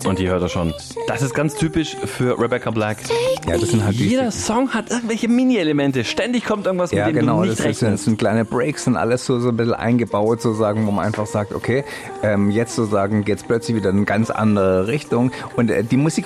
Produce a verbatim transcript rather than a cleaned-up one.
Und die hört ihr schon. Das ist ganz typisch für Rebecca Black. Ja, das sind halt die Jeder Song hat irgendwelche Mini-Elemente. Ständig kommt irgendwas, mit Ja, dem genau, du nicht das ist, rechnest. das sind kleine Breaks und alles so, so ein bisschen eingebaut, sozusagen, wo man einfach sagt, okay, ähm, jetzt sozusagen geht's plötzlich wieder in eine ganz andere Richtung. Und äh, die Musik